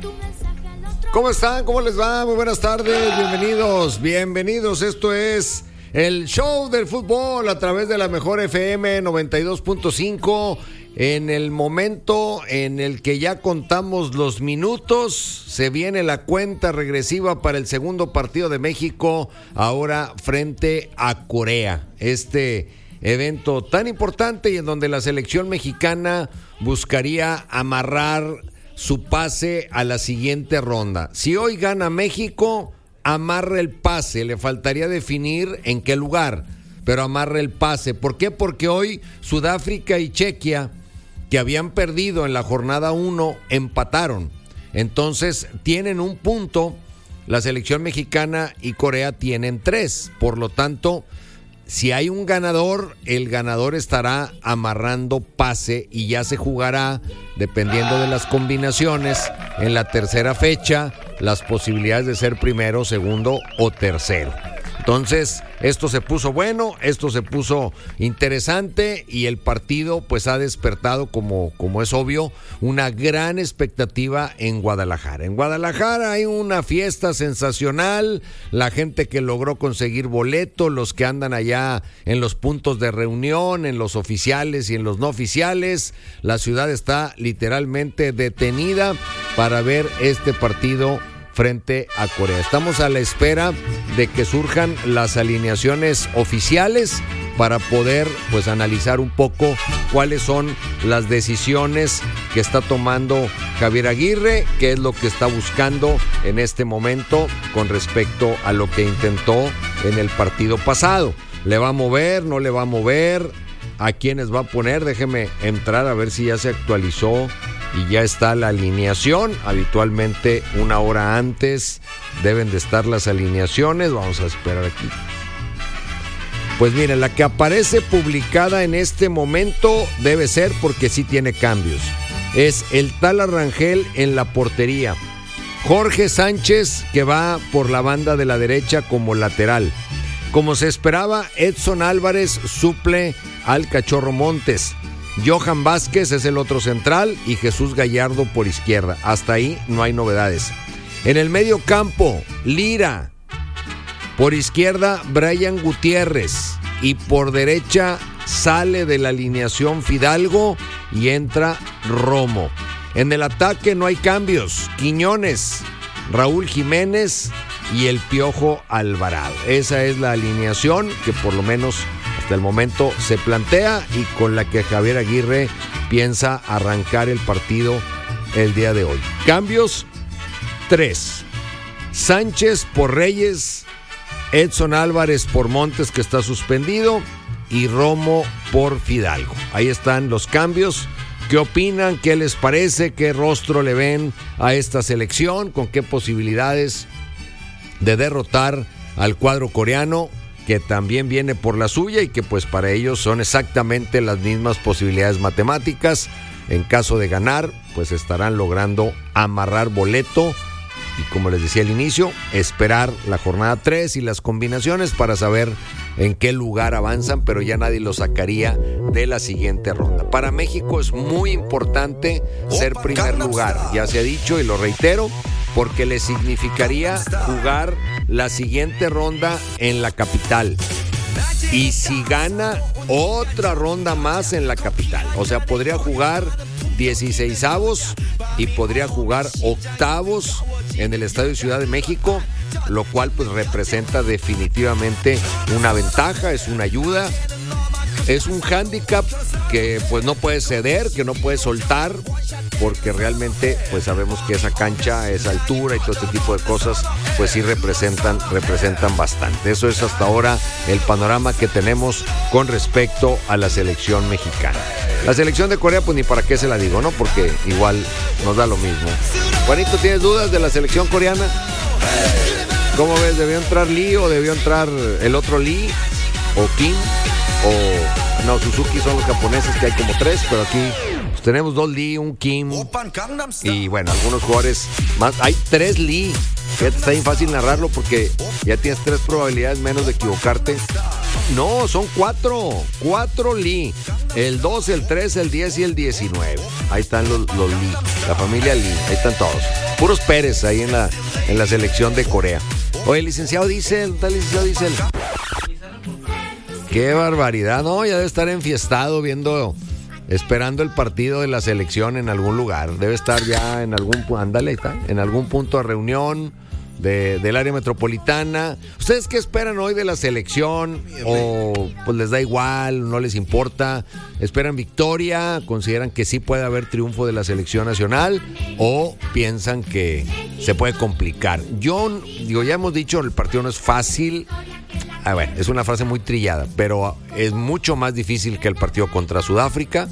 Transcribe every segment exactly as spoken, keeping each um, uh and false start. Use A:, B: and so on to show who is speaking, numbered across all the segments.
A: ¿Cómo están? ¿Cómo les va? Muy buenas tardes, bienvenidos, bienvenidos. Esto es el show del fútbol a través de la mejor F M noventa y dos punto cinco. En el momento en el que ya contamos los minutos, se viene la cuenta regresiva para el segundo partido de México, ahora frente a Corea. Este evento tan importante y en donde la selección mexicana buscaría amarrar su pase a la siguiente ronda. Si hoy gana México, amarra el pase. Le faltaría definir en qué lugar, pero amarra el pase. ¿Por qué? Porque hoy Sudáfrica y Chequia, que habían perdido en la jornada uno, empataron. Entonces tienen un punto, la selección mexicana y Corea tienen tres. Por lo tanto, si hay un ganador, el ganador estará amarrando pase y ya se jugará, dependiendo de las combinaciones, en la tercera fecha, las posibilidades de ser primero, segundo o tercero. Entonces, esto se puso bueno, esto se puso interesante y el partido pues ha despertado, como, como es obvio, una gran expectativa en Guadalajara. En Guadalajara hay una fiesta sensacional, la gente que logró conseguir boleto, los que andan allá en los puntos de reunión, en los oficiales y en los no oficiales. La ciudad está literalmente detenida para ver este partido frente a Corea. Estamos a la espera de que surjan las alineaciones oficiales para poder pues analizar un poco cuáles son las decisiones que está tomando Javier Aguirre, qué es lo que está buscando en este momento con respecto a lo que intentó en el partido pasado. ¿Le va a mover? ¿No le va a mover? ¿A quiénes va a poner? Déjeme entrar a ver si ya se actualizó y ya está la alineación. Habitualmente una hora antes deben de estar las alineaciones. Vamos a esperar aquí. Pues miren, la que aparece publicada en este momento debe ser, porque sí tiene cambios, es el Tala Rangel en la portería, Jorge Sánchez, que va por la banda de la derecha como lateral. Como se esperaba, Edson Álvarez suple al Cachorro Montes. Johan Vázquez es el otro central y Jesús Gallardo por izquierda. Hasta ahí no hay novedades. En el medio campo, Lira. Por izquierda, Brian Gutiérrez. Y por derecha sale de la alineación Fidalgo y entra Romo. En el ataque no hay cambios. Quiñones, Raúl Jiménez y el Piojo Alvarado. Esa es la alineación que por lo menos hasta el momento se plantea y con la que Javier Aguirre piensa arrancar el partido el día de hoy. Cambios, tres. Sánchez por Reyes, Edson Álvarez por Montes, que está suspendido, y Romo por Fidalgo. Ahí están los cambios. ¿Qué opinan? ¿Qué les parece? ¿Qué rostro le ven a esta selección? ¿Con qué posibilidades de derrotar al cuadro coreano, que también viene por la suya y que pues para ellos son exactamente las mismas posibilidades matemáticas? En caso de ganar, pues estarán logrando amarrar boleto y, como les decía al inicio, esperar la jornada tres y las combinaciones para saber en qué lugar avanzan, pero ya nadie lo sacaría de la siguiente ronda. Para México es muy importante ser primer lugar, ya se ha dicho y lo reitero, porque le significaría jugar la siguiente ronda en la capital. Y si gana, otra ronda más en la capital. O sea, podría jugar dieciseisavos y podría jugar octavos en el Estadio Ciudad de México, lo cual pues representa definitivamente una ventaja, es una ayuda. Es un hándicap que pues no puede ceder, que no puede soltar, porque realmente pues sabemos que esa cancha, esa altura y todo este tipo de cosas pues sí representan, representan bastante. Eso es hasta ahora el panorama que tenemos con respecto a la selección mexicana. La selección de Corea pues ni para qué se la digo, ¿no? Porque igual nos da lo mismo. Juanito, ¿tienes dudas de la selección coreana? ¿Cómo ves? ¿Debió entrar Lee o debió entrar el otro Lee? ¿O Kim? O no, Suzuki son los japoneses, que hay como tres, pero aquí pues, tenemos dos Lee, un Kim y bueno, algunos jugadores más. Hay tres Lee. Fíjate, está bien fácil narrarlo porque ya tienes tres probabilidades menos de equivocarte. No, son cuatro. Cuatro Lee. El dos, el tres, el diez y el diecinueve. Ahí están los, los Lee. La familia Lee. Ahí están todos. puros Pérez ahí en la, en la selección de Corea. Oye, licenciado Diesel, ¿está licenciado Diesel? Qué barbaridad, no, ya debe estar enfiestado viendo, esperando el partido de la selección en algún lugar. Debe estar ya en algún, ándale, está, en algún punto de reunión de, del área metropolitana. ¿Ustedes qué esperan hoy de la selección? ¿O pues les da igual, no les importa? ¿Esperan victoria? ¿Consideran que sí puede haber triunfo de la selección nacional? ¿O piensan que se puede complicar? Yo, digo, ya hemos dicho, el partido no es fácil. Ah, bueno, es una frase muy trillada, pero es mucho más difícil que el partido contra Sudáfrica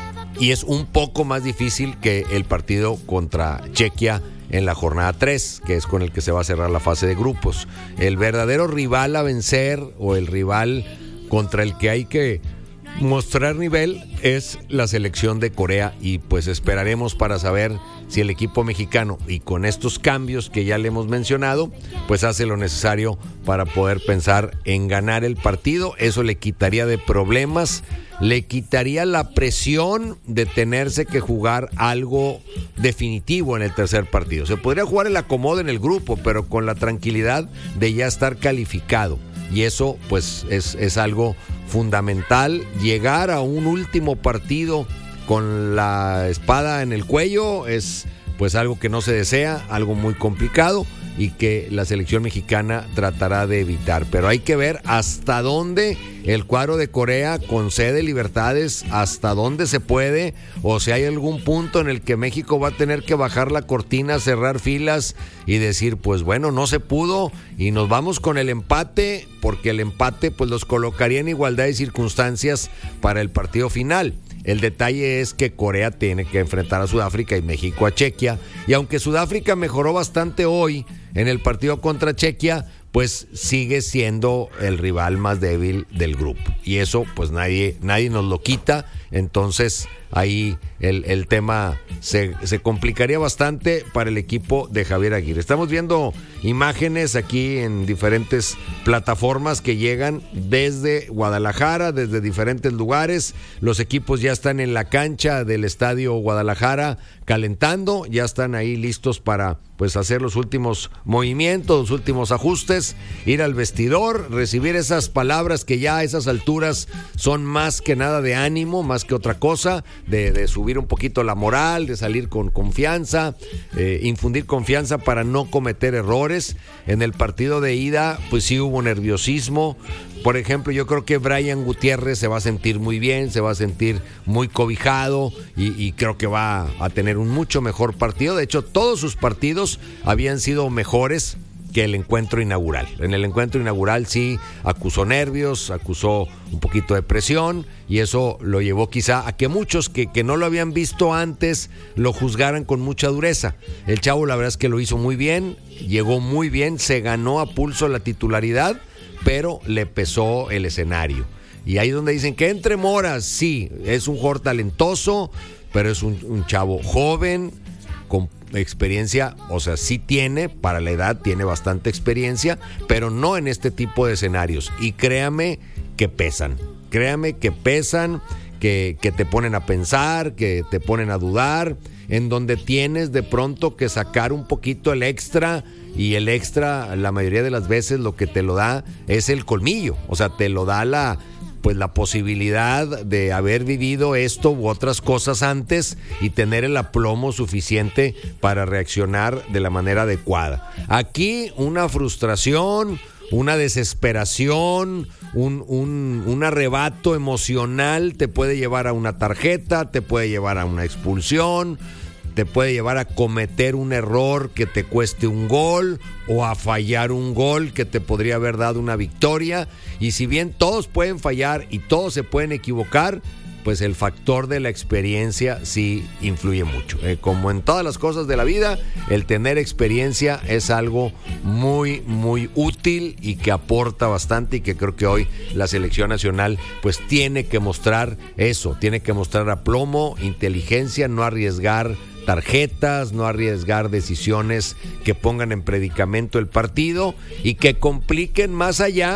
A: y es un poco más difícil que el partido contra Chequia en la jornada tres, que es con el que se va a cerrar la fase de grupos. El verdadero rival a vencer o el rival contra el que hay que mostrar nivel es la selección de Corea y pues esperaremos para saber si el equipo mexicano, y con estos cambios que ya le hemos mencionado, pues hace lo necesario para poder pensar en ganar el partido. Eso le quitaría de problemas, le quitaría la presión de tenerse que jugar algo definitivo en el tercer partido. Se podría jugar el acomodo en el grupo, pero con la tranquilidad de ya estar calificado. Y eso pues es, es algo fundamental. Llegar a un último partido con la espada en el cuello es pues algo que no se desea, algo muy complicado y que la selección mexicana tratará de evitar. Pero hay que ver hasta dónde el cuadro de Corea concede libertades, hasta dónde se puede, o si hay algún punto en el que México va a tener que bajar la cortina, cerrar filas y decir, pues bueno, no se pudo y nos vamos con el empate, porque el empate pues los colocaría en igualdad de circunstancias para el partido final. El detalle es que Corea tiene que enfrentar a Sudáfrica y México a Chequia. Y aunque Sudáfrica mejoró bastante hoy en el partido contra Chequia, pues sigue siendo el rival más débil del grupo. Y eso pues nadie, nadie nos lo quita. Entonces ahí el, el tema se, se complicaría bastante para el equipo de Javier Aguirre. Estamos viendo imágenes aquí en diferentes plataformas que llegan desde Guadalajara, desde diferentes lugares. Los equipos ya están en la cancha del Estadio Guadalajara calentando, ya están ahí listos para pues hacer los últimos movimientos, los últimos ajustes, ir al vestidor, recibir esas palabras que ya a esas alturas son más que nada de ánimo, más que otra cosa, de, de subir un poquito la moral, de salir con confianza, eh, infundir confianza para no cometer errores. En el partido de ida, pues sí hubo nerviosismo. Por ejemplo, yo creo que Brian Gutiérrez se va a sentir muy bien, se va a sentir muy cobijado y, y creo que va a tener un mucho mejor partido. De hecho, todos sus partidos habían sido mejores que el encuentro inaugural. En el encuentro inaugural sí acusó nervios, acusó un poquito de presión y eso lo llevó quizá a que muchos que, que no lo habían visto antes lo juzgaran con mucha dureza. El chavo la verdad es que lo hizo muy bien, llegó muy bien, se ganó a pulso la titularidad, pero le pesó el escenario. Y ahí es donde dicen que entre Mora, sí, es un jugador talentoso, pero es un, un chavo joven, con experiencia, o sea, sí tiene, para la edad tiene bastante experiencia, pero no en este tipo de escenarios. Y créame que pesan, créame que pesan, que, que te ponen a pensar, que te ponen a dudar, en donde tienes de pronto que sacar un poquito el extra. Y el extra, la mayoría de las veces lo que te lo da es el colmillo, o sea, te lo da la, pues la posibilidad de haber vivido esto u otras cosas antes y tener el aplomo suficiente para reaccionar de la manera adecuada. Aquí una frustración, una desesperación, un, un, un arrebato emocional te puede llevar a una tarjeta, te puede llevar a una expulsión, te puede llevar a cometer un error que te cueste un gol o a fallar un gol que te podría haber dado una victoria. Y si bien todos pueden fallar y todos se pueden equivocar, pues el factor de la experiencia sí influye mucho. Eh, como en todas las cosas de la vida, el tener experiencia es algo muy, muy útil y que aporta bastante y que creo que hoy la selección nacional pues tiene que mostrar eso, tiene que mostrar aplomo, inteligencia, no arriesgar tarjetas, no arriesgar decisiones que pongan en predicamento el partido y que compliquen más allá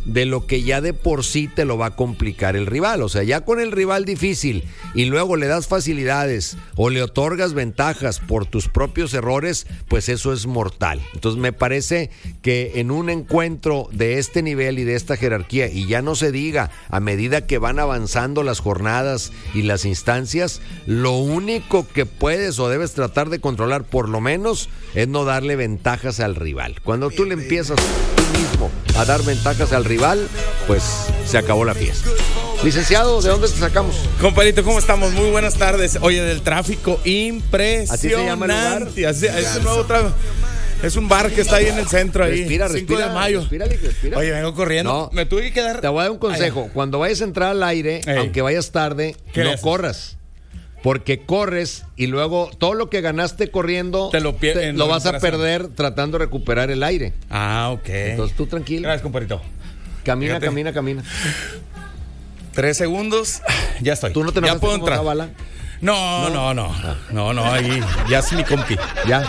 A: de lo que ya de por sí te lo va a complicar el rival. O sea, ya con el rival difícil y luego le das facilidades o le otorgas ventajas por tus propios errores, pues eso es mortal. Entonces me parece que en un encuentro de este nivel y de esta jerarquía, y ya no se diga a medida que van avanzando las jornadas y las instancias, lo único que puedes o debes tratar de controlar por lo menos es no darle ventajas al rival. Cuando tú le empiezas tú mismo a dar ventajas al rival, pues se acabó la fiesta. Licenciado, ¿de dónde te sacamos?
B: Compadrito, ¿cómo estamos? Muy buenas tardes. Oye, del tráfico impresionante.
A: ¿Así se llama el lugar?
B: Así, es un nuevo tráfico. Es un bar que está ahí en el centro, ahí.
A: Respira,
B: cinco
A: respira.
B: de mayo.
A: Respira, respira.
B: Oye, vengo corriendo.
A: No,
B: me tuve que quedar.
A: Te voy a dar un consejo.
B: Allá.
A: Cuando vayas a entrar al aire,
B: Ey.
A: aunque vayas tarde,
B: ¿Qué
A: no
B: le haces?
A: corras. Porque corres y luego todo lo que ganaste corriendo
B: Te lo pier-
A: te-
B: en
A: lo vas a
B: recuperación.
A: perder tratando de recuperar el aire.
B: Ah, ok.
A: Entonces tú tranquilo.
B: Gracias, compadrito.
A: Camina,
B: Fíjate.
A: camina, camina.
B: Tres segundos. Ya estoy.
A: ¿Tú no te
B: ya
A: enojaste
B: puedo
A: con
B: entrar.
A: Zavala?
B: No, no, no. No, no, ahí ya es mi compi.
A: Ya.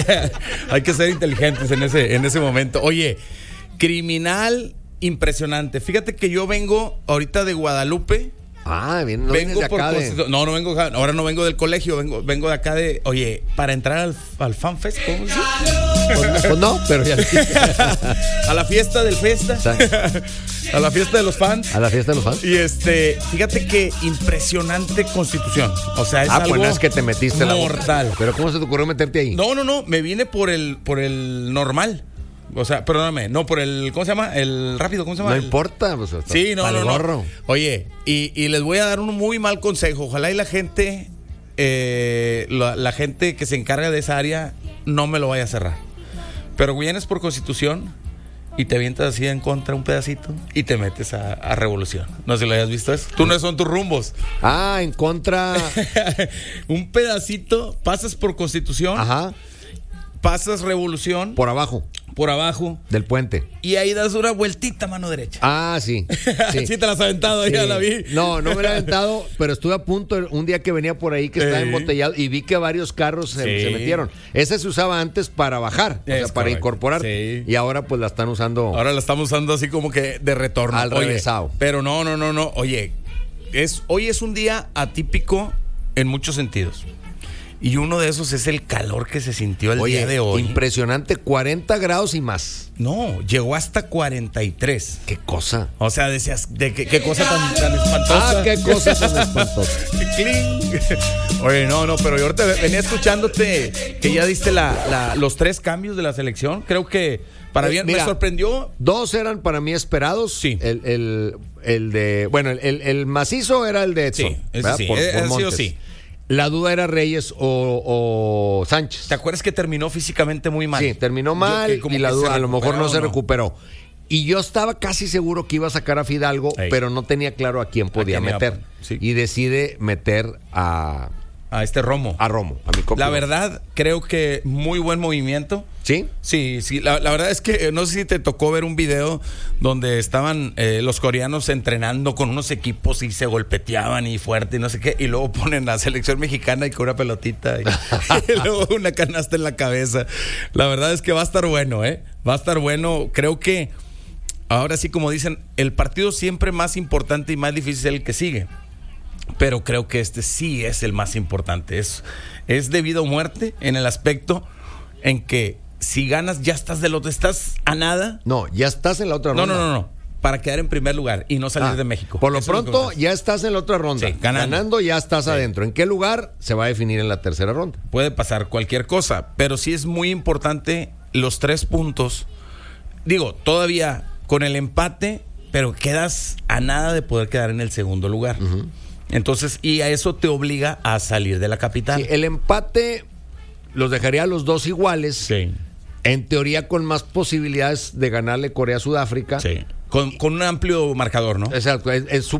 B: Hay que ser inteligentes en ese, en ese momento. Oye, criminal impresionante. Fíjate que yo vengo ahorita de Guadalupe.
A: Ah, bien, no vienes
B: vengo
A: de
B: por
A: acá de...
B: constitu- No, no vengo, ahora no vengo del colegio, vengo, vengo de acá de. Oye, para entrar al, al Fan Fest, ¿cómo se dice?
A: Pues, pues no, pero ya...
B: A la fiesta del Festa. A la fiesta de los fans.
A: ¿A la fiesta de los fans?
B: Y este, fíjate que impresionante Constitución. O sea, es
A: Ah,
B: algo
A: pues no es que te metiste la boca.
B: mortal.
A: Pero ¿cómo se te ocurrió meterte ahí?
B: No, no, no, me vine por el por el normal. O sea, perdóname, no por el ¿cómo se llama? El rápido, ¿cómo se llama?
A: No
B: El-
A: importa. Pues, hasta
B: Sí, no,
A: pa'l
B: no, no.
A: gorro.
B: Oye, y, y les voy a dar un muy mal consejo. Ojalá y la gente eh, la, la gente que se encarga de esa área no me lo vaya a cerrar. Pero vienes por Constitución y te avientas así en contra un pedacito y te metes a, a Revolución. No sé si lo hayas visto eso. Tú no son tus rumbos.
A: Ah, en contra...
B: Un pedacito, pasas por Constitución,
A: Ajá,
B: pasas Revolución por,
A: por abajo
B: por abajo
A: del puente.
B: y ahí das una vueltita mano derecha.
A: Ah, sí.
B: Sí,
A: Sí.
B: te la has aventado,
A: Sí.
B: ya la vi.
A: No, no me la he aventado, pero estuve a punto un día que venía por ahí que estaba
B: Sí.
A: embotellado y vi que varios carros se,
B: Sí.
A: se metieron. Ese se usaba antes para bajar, o
B: Es
A: sea, para
B: correcto.
A: incorporar.
B: Sí.
A: Y ahora pues la están usando.
B: Ahora la estamos usando así como que de retorno.
A: Al
B: Oye,
A: revésado.
B: Pero no, no, no, no. Oye, es, hoy es un día atípico en muchos sentidos. Y uno de esos es el calor que se sintió el
A: Oye,
B: día de hoy.
A: impresionante, cuarenta grados y más.
B: No, llegó hasta cuarenta y tres.
A: Qué cosa.
B: O sea, decías, de qué, qué cosa tan, tan espantosa.
A: Ah, qué cosa tan espantosa.
B: Cling. Oye, no, no, pero yo ahorita venía escuchándote que ya diste la, la- los tres cambios de la selección. Creo que para
A: Eh,
B: bien
A: mira,
B: me sorprendió.
A: Dos eran para mí esperados.
B: Sí.
A: El, el, el de. Bueno, el, el- el macizo era el de Edson.
B: Sí, ese
A: ¿verdad?
B: sí,
A: Por-
B: ese
A: por
B: ha sido
A: Montes.
B: sí.
A: La duda era Reyes o, o Sánchez.
B: ¿Te acuerdas que terminó físicamente muy mal?
A: Sí, terminó
B: Yo
A: mal
B: que como
A: y la
B: que
A: duda
B: se
A: a lo mejor no
B: recuperó,
A: se recuperó. Y yo estaba casi seguro que iba a sacar a Fidalgo,
B: Ey.
A: pero no tenía claro a quién podía
B: quién iba a
A: meter.
B: poner, sí.
A: Y decide meter a,
B: A este Romo.
A: a Romo, a mi compa.
B: La verdad, creo que muy buen movimiento.
A: ¿Sí?
B: Sí, sí, la, la verdad es que eh, no sé si te tocó ver un video donde estaban eh, los coreanos entrenando con unos equipos y se golpeteaban y fuerte y no sé qué, y luego ponen la selección mexicana y con una pelotita y, y luego una canasta en la cabeza. La verdad es que va a estar bueno, ¿eh? Va a estar bueno. Creo que ahora sí, como dicen, el partido siempre más importante y más difícil es el que sigue. Pero creo que este sí es el más importante. Es, es de vida o muerte en el aspecto en que si ganas ya estás del otro, estás a nada.
A: No, ya estás en la otra
B: No,
A: ronda.
B: no, no, no. Para quedar en primer lugar y no salir
A: Ah,
B: de México.
A: Por lo
B: Eso es lo que
A: pronto,
B: pasa.
A: ya estás en la otra ronda.
B: Sí, ganando.
A: ya estás
B: Sí.
A: adentro. ¿En qué lugar? Se va a definir en la tercera ronda.
B: Puede pasar cualquier cosa, pero sí es muy importante los tres puntos. Digo, todavía con el empate, pero quedas a nada de poder quedar en el segundo lugar. Uh-huh. Entonces, y a eso te obliga a salir de la capital.
A: Sí, el empate los dejaría a los dos iguales.
B: Sí.
A: En teoría, con más posibilidades de ganarle Corea a Sudáfrica.
B: Sí. Con, con un amplio marcador, ¿no?
A: Exacto. Es, es,